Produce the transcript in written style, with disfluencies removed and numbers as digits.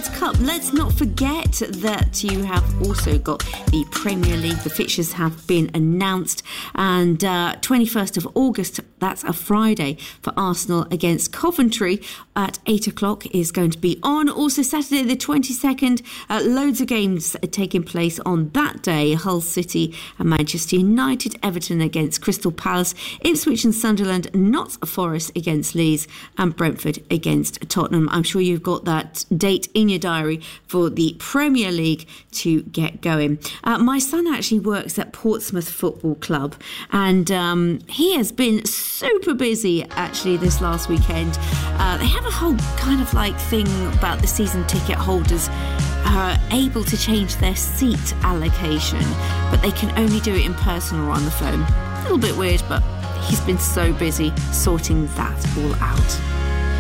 Cup, let's not forget that you have also got the Premier League. The fixtures have been announced, and 21st of August, that's a Friday, for Arsenal against Coventry at 8 o'clock is going to be on. Also Saturday the 22nd, loads of games taking place on that day. Hull City and Manchester United, Everton against Crystal Palace, Ipswich and Sunderland, Notts Forest against Leeds, and Brentford against Tottenham. I'm sure you've got that date in your diary for the Premier League to get going. My son actually works at Portsmouth Football Club, and he has been super busy actually this last weekend. They have a whole kind of like thing about the season ticket holders able to change their seat allocation, but they can only do it in person or on the phone. A little bit weird, but he's been so busy sorting that all out.